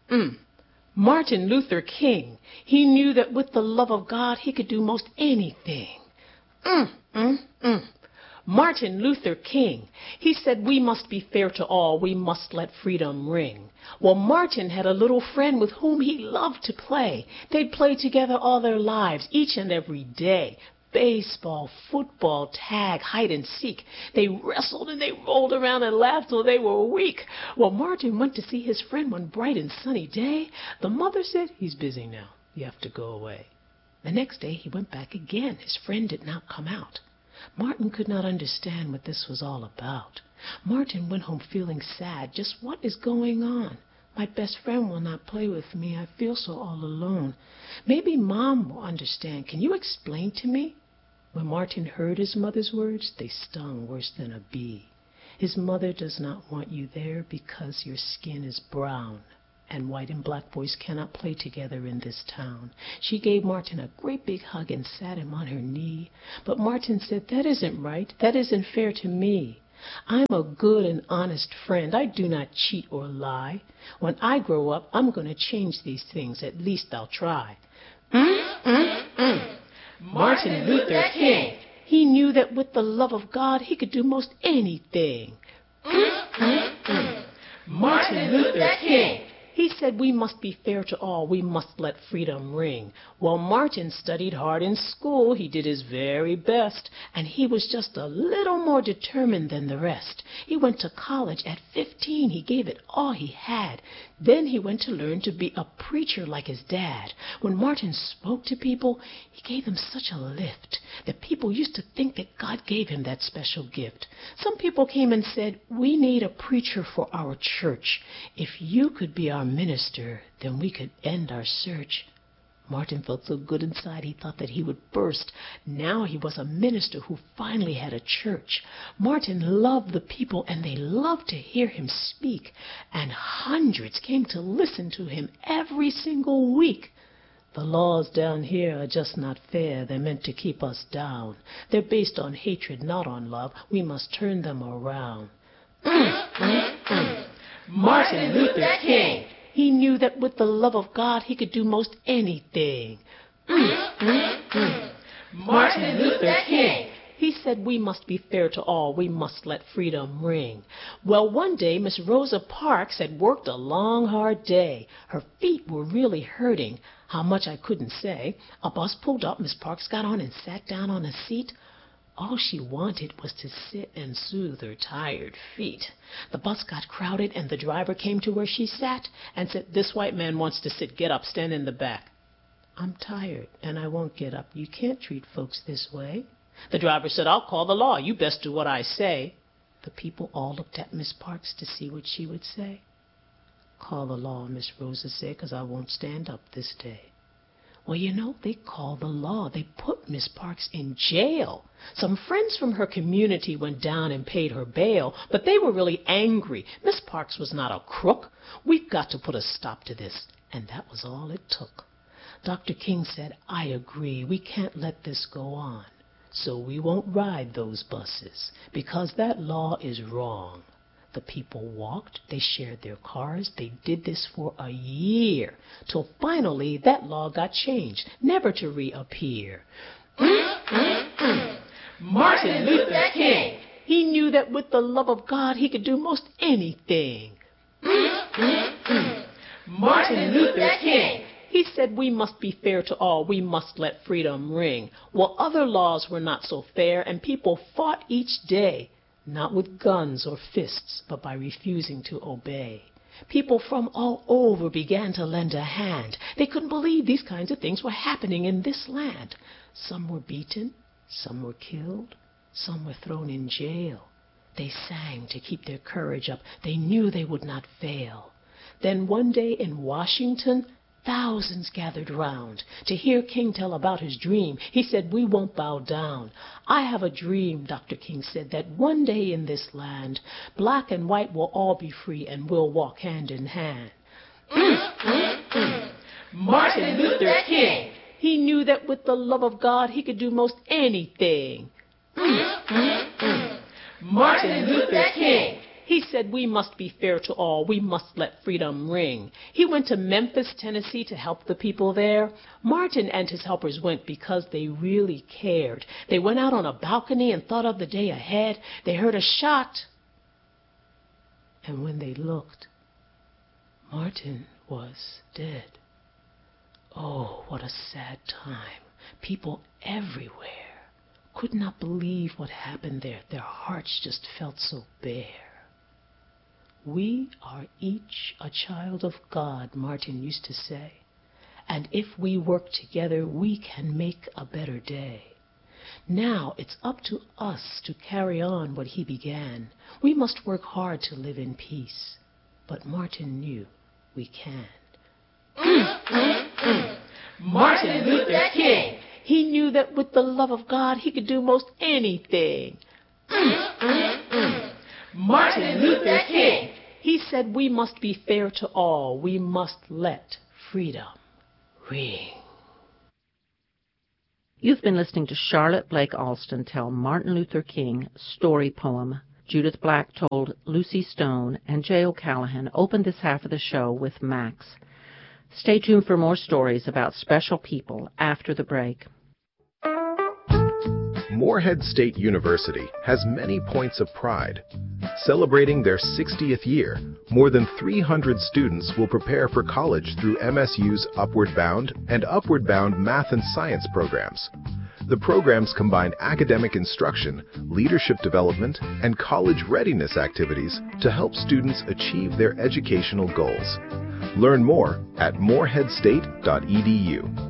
mm. Martin Luther King. He knew that with the love of God, he could do most anything. Martin Luther King. He said we must be fair to all. We must let freedom ring. Well, Martin had a little friend with whom he loved to play. They'd play together all their lives, each and every day. Baseball, football, tag, hide and seek. They wrestled and they rolled around and laughed till they were weak. Well, Martin went to see his friend one bright and sunny day. The mother said, "He's busy now. You have to go away." The next day he went back again. His friend did not come out. Martin could not understand what this was all about. Martin went home feeling sad. Just what is going on? My best friend will not play with me. I feel so all alone. Maybe Mom will understand. Can you explain to me? When Martin heard his mother's words, they stung worse than a bee. His mother does not want you there because your skin is brown, and white and black boys cannot play together in this town. She gave Martin a great big hug and sat him on her knee. But Martin said, "That isn't right. That isn't fair to me. I'm a good and honest friend. I do not cheat or lie. When I grow up, I'm going to change these things. At least I'll try." Martin Luther King. He knew that with the love of God, he could do most anything. Martin Luther King. He said we must be fair to all. We must let freedom ring. Well, Martin studied hard in school. He did his very best, and he was just a little more determined than the rest. He went to college at 15. He gave it all he had. Then he went to learn to be a preacher like his dad. When Martin spoke to people, he gave them such a lift that people used to think that God gave him that special gift. Some people came and said, "We need a preacher for our church. If you could be our minister, then we could end our search." Martin felt so good inside he thought that he would burst. Now he was a minister who finally had a church. Martin loved the people, and they loved to hear him speak. And hundreds came to listen to him every single week. The laws down here are just not fair. They're meant to keep us down. They're based on hatred, not on love. We must turn them around. Martin Luther King. He knew that with the love of God, he could do most anything. Martin Luther King. He said we must be fair to all. We must let freedom ring. Well, one day, Miss Rosa Parks had worked a long, hard day. Her feet were really hurting. How much I couldn't say. A bus pulled up. Miss Parks got on and sat down on a seat. All she wanted was to sit and soothe her tired feet. The bus got crowded, and the driver came to where she sat and said, "This white man wants to sit. Get up, stand in the back." "I'm tired, and I won't get up. You can't treat folks this way." The driver said, "I'll call the law. You best do what I say." The people all looked at Miss Parks to see what she would say. "Call the law," Miss Rosa said, "'cause I won't stand up this day." Well, you know, they called the law. They put Miss Parks in jail. Some friends from her community went down and paid her bail, but they were really angry. Miss Parks was not a crook. "We've got to put a stop to this." And that was all it took. Dr. King said, "I agree. We can't let this go on. So we won't ride those buses because that law is wrong." The people walked, they shared their cars, they did this for a year, till finally that law got changed, never to reappear. Martin Luther King. He knew that with the love of God he could do most anything. Martin Luther King. He said we must be fair to all. We must let freedom ring. Well, other laws were not so fair, and people fought each day. Not with guns or fists, but by refusing to obey. People from all over began to lend a hand. They couldn't believe these kinds of things were happening in this land. Some were beaten, some were killed, some were thrown in jail. They sang to keep their courage up. They knew they would not fail. Then one day in Washington, thousands gathered round to hear King tell about his dream. He said, "We won't bow down. I have a dream," Dr. King said, "that one day in this land, black and white will all be free and we'll walk hand in hand." Martin Luther King. He knew that with the love of God, he could do most anything. Martin Luther King. He said we must be fair to all. We must let freedom ring. He went to Memphis, Tennessee to help the people there. Martin and his helpers went because they really cared. They went out on a balcony and thought of the day ahead. They heard a shot. And when they looked, Martin was dead. Oh, what a sad time. People everywhere could not believe what happened there. Their hearts just felt so bare. We are each a child of God, Martin used to say, and if we work together, we can make a better day. Now it's up to us to carry on what he began. We must work hard to live in peace, but Martin knew we can. Martin Luther King. He knew that with the love of God, he could do most anything. Martin Luther King. He said we must be fair to all. We must let freedom ring. You've been listening to Charlotte Blake Alston tell Martin Luther King story poem. Judith Black told Lucy Stone, and Jay O'Callahan opened this half of the show with Max. Stay tuned for more stories about special people after the break. Morehead State University has many points of pride. Celebrating their 60th year, more than 300 students will prepare for college through MSU's Upward Bound and Upward Bound Math and Science programs. The programs combine academic instruction, leadership development, and college readiness activities to help students achieve their educational goals. Learn more at moreheadstate.edu.